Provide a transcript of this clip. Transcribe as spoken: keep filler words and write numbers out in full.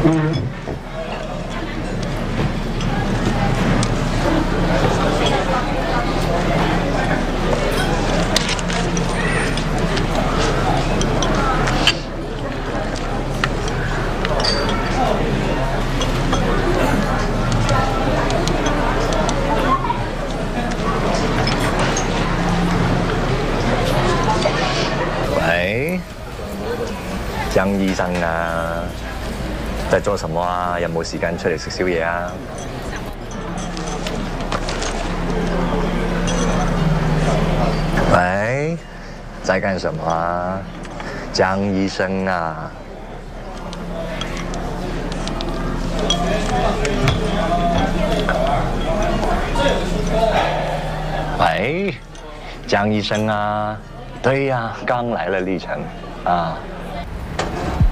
喂，張醫生啊，在做什麼啊？有冇時間出嚟食宵夜啊？喂，在幹什麼啊？張醫生啊？喂，張醫生啊？對呀、啊，剛來了歷程啊。